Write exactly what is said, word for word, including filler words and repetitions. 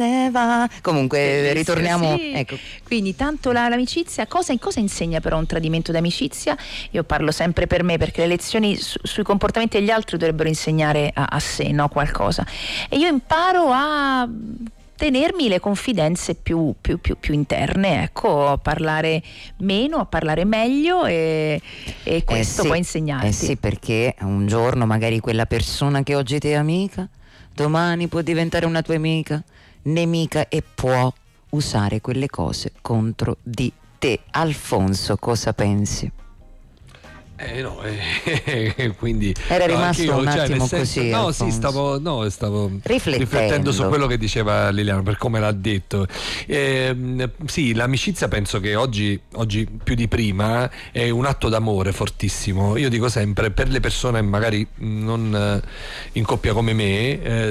va. Comunque Bellissimo, ritorniamo, sì. ecco. Quindi tanto la, l'amicizia, cosa, cosa insegna però un tradimento d'amicizia? Io parlo sempre per me, perché le lezioni su, sui comportamenti degli altri dovrebbero insegnare a, a sé, no, qualcosa. E io imparo a tenermi le confidenze più, più, più, più interne, ecco, a parlare meno, a parlare meglio, e, e questo eh sì, può insegnarti. Eh sì, perché un giorno magari quella persona che oggi ti è amica, domani può diventare una tua amica, nemica, e può usare quelle cose contro di te. Alfonso, cosa pensi? Eh no, eh, quindi Era no, rimasto anch'io, un cioè, attimo nel senso, così, no, Alfonso. sì, stavo, no, stavo Riflettendo. riflettendo su quello che diceva Liliana, per come l'ha detto. Eh, sì, l'amicizia penso che oggi, oggi più di prima è un atto d'amore fortissimo. Io dico sempre, per le persone magari non in coppia come me, eh,